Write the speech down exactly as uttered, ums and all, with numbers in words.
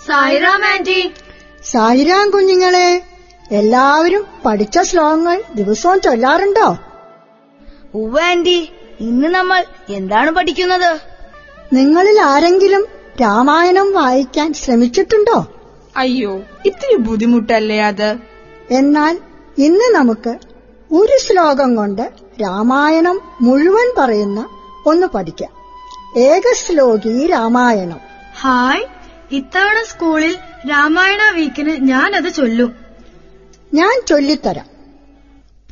Sairam anti. Sairam കുഞ്ഞുങ്ങളെ, എല്ലാവരും പഠിച്ച ശ്ലോകങ്ങൾ ദിവസവും ചൊല്ലാറുണ്ടോ? ഉവ്വ ആന്റി. ഇന്ന് നമ്മൾ എന്താണ് പഠിക്കുന്നത്? നിങ്ങളിൽ ആരെങ്കിലും രാമായണം വായിക്കാൻ ശ്രമിച്ചിട്ടുണ്ടോ? അയ്യോ, ഇത്തിരി ബുദ്ധിമുട്ടല്ലേ അത്. എന്നാൽ ഇന്ന് നമുക്ക് ഒരു ശ്ലോകം കൊണ്ട് രാമായണം മുഴുവൻ പറയുന്ന ഒന്ന് പഠിക്കാം. ഏകശ്ലോകി രാമായണം. ഹായ്, ഇത്തവണ സ്കൂളിൽ രാമായണ വീക്കിന് ഞാനത് ചൊല്ലും. ഞാൻ ചൊല്ലിത്തരാം.